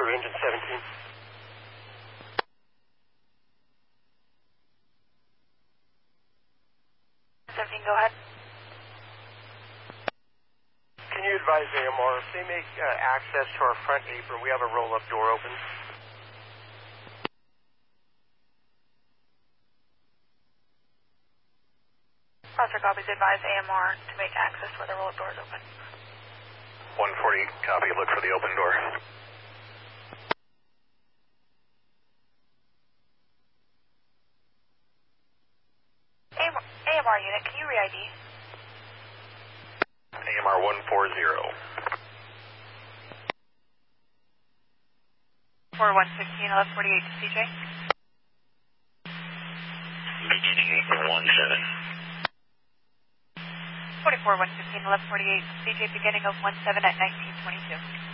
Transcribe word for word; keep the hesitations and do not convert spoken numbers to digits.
through engine seventeen. seventeen, go ahead. Can you advise A M R if they make uh, access to our front apron, we have a roll-up door open? Roger, copies. Advise A M R to make access where the roll-up door is open. one forty, copy. Look for the open door. A M R unit, can you re-I D? A M R one forty. four one fifteen, eleven forty-eight to C J. Beginning April one seven. forty-four one fifteen, eleven forty-eight to C J, beginning of one seven at nineteen twenty-two.